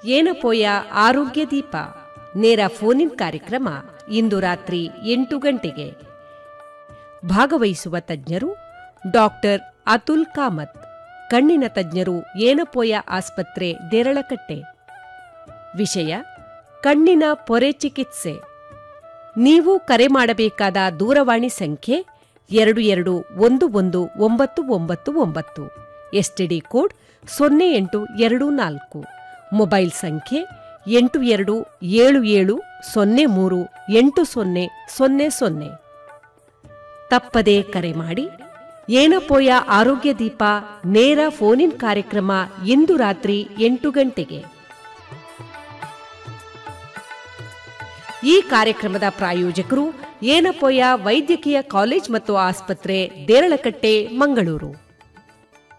ಏನಪೋಯ ಆರೋಗ್ಯ ದೀಪ ನೇರ ಫೋನಿನ್ ಕಾರ್ಯಕ್ರಮ ಇಂದು ರಾತ್ರಿ 8 ಗಂಟೆಗೆ. ಭಾಗವಹಿಸುವ ತಜ್ಞರು ಡಾಕ್ಟರ್ ಅತುಲ್ ಕಾಮತ್, ಕಣ್ಣಿನ ತಜ್ಞರು, ಏನಪೋಯ ಆಸ್ಪತ್ರೆ, ದೇರಳಕಟ್ಟೆ. ವಿಷಯ ಕಣ್ಣಿನ ಪೊರೆ ಚಿಕಿತ್ಸೆ. ನೀವು ಕರೆ ಮಾಡಬೇಕಾದ ದೂರವಾಣಿ ಸಂಖ್ಯೆ 22119999, ಎಸ್ಟಿಡಿ ಕೋಡ್ 0824, ಮೊಬೈಲ್ ಸಂಖ್ಯೆ 8277038000. ತಪ್ಪದೇ ಕರೆ ಮಾಡಿ. ಏನಪೋಯ ಆರೋಗ್ಯ ದೀಪ ನೇರ ಫೋನಿನ್ ಕಾರ್ಯಕ್ರಮ ಇಂದು ರಾತ್ರಿ 8 ಗಂಟೆಗೆ. ಈ ಕಾರ್ಯಕ್ರಮದ ಪ್ರಾಯೋಜಕರು ಏನಪೋಯ ವೈದ್ಯಕೀಯ ಕಾಲೇಜ್ ಮತ್ತು ಆಸ್ಪತ್ರೆ, ದೇರಳಕಟ್ಟೆ, ಮಂಗಳೂರು.